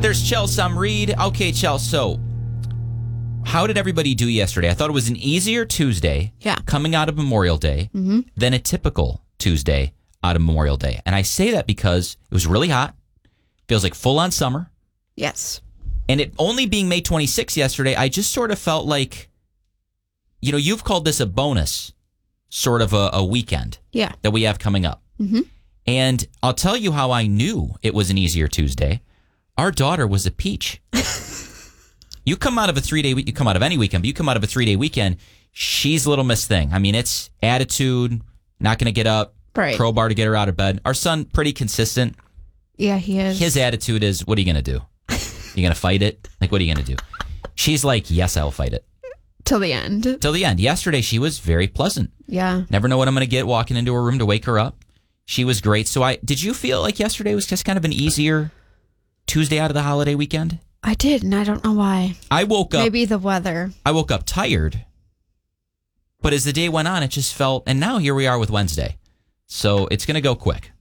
there's Chelsea. I'm Reed. Okay, Chelsea. So, how did everybody do yesterday? I thought it was an easier Tuesday coming out of Memorial Day than a typical Tuesday out of Memorial Day. And I say that because it was really hot. Feels like full-on summer. Yes. And it only being May 26th yesterday, I just sort of felt like, you've called this a bonus sort of a weekend that we have coming up. Mm-hmm. And I'll tell you how I knew it was an easier Tuesday. Our daughter was a peach. You come out of a 3-day week, you come out of any weekend, but you come out of a 3-day weekend, she's Little Miss Thing. I mean, it's attitude, not going to get up, crowbar to get her out of bed. Our son, pretty consistent. Yeah, he is. His attitude is, what are you going to do? You going to fight it? Like, what are you going to do? She's like, yes, I'll fight it. Till the end. Till the end. Yesterday, she was very pleasant. Yeah. Never know what I'm going to get walking into her room to wake her up. She was great. So did you feel like yesterday was just kind of an easier Tuesday out of the holiday weekend? I did, and I don't know why. I woke up. Maybe the weather. I woke up tired. But as the day went on, it just felt, and now here we are with Wednesday. So it's going to go quick.